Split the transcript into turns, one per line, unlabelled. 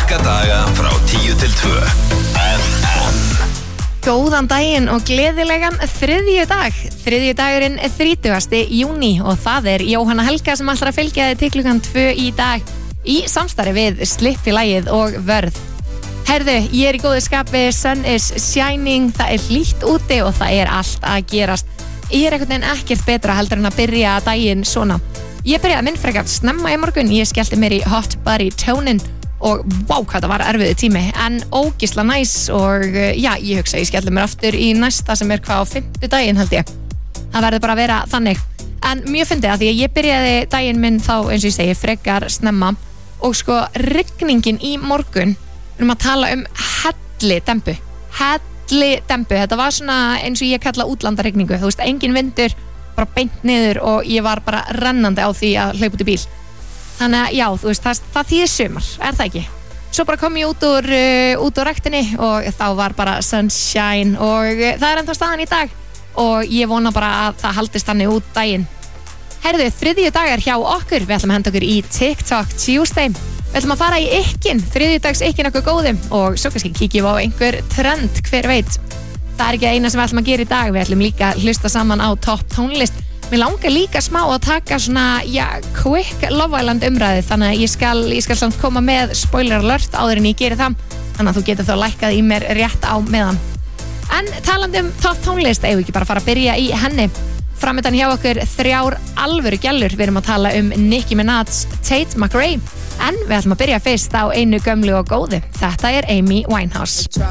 Virka daga frá 10 til 2 FM.
Góðan daginn og gleðilegan þriðjudag. Þriðjudagurinn 30. júní og það er Jóhanna Helga sem ætlar að fylgja þig til klukkan 2 í dag í samstarfi við Slippfélagið og Vörð. Herðu, ég er í góðu skapi, sun is shining, það er hlýtt úti og það er allt að gerast. Ég er einhvern veginn ekkert betra heldur en að byrja daginn svona. Ég byrjaði minn frekar snemma í morgun, ég skellti mér í hot body tónin og vá hvað það var erfiðu tími en ógisla næs og já, ég hugsa ég skelli mér aftur í næsta sem er hvað á 5. daginn held ég. Það verður bara að vera þannig. En mjög fyndið að því að ég byrjaði daginn minn þá eins og ég segi frekar snemma og sko rigningin í morgun, við erum að tala um hellidembu. Þetta var svona eins og ég kalla útlandarigningu, þú veist, engin vindur, bara beint niður og ég var bara rennandi á því að hlaupa út í bíl. Þannig að já, þú veist, það þýðir sumar, er það ekki? Svo bara kom ég út úr ræktinni og þá var bara sunshine og það er ennþá staðan í dag og ég vona bara að það haldist þannig út daginn. Herðu, þriðjudagar hjá okkur, við ætlum að henda okkur í TikTok Tuesday. Við ætlum að fara í ykkin, þriðjudags ykkin okkur góðum og svo kannski kíkjum á einhver trend, hver veit. Það er ekki eina sem við ætlum að gera í dag, við ætlum líka að hlusta saman á topp tónlist. Mér langar líka smá að taka svona, quick Love Island umræði, þannig að ég skal samt koma með spoiler alert áður en ég geri það, þannig að þú getur þá lækkað í mér rétt á meðan. En talandi um topp tónlist, eigum við ekki bara að fara að byrja í henni. Framöndan hjá okkur 3 alvöru gælur, við erum að tala um Nicki Minaj, Tate McRae, en við ætlum að byrja fyrst á einu gömlu og góðu. Þetta er Amy Winehouse.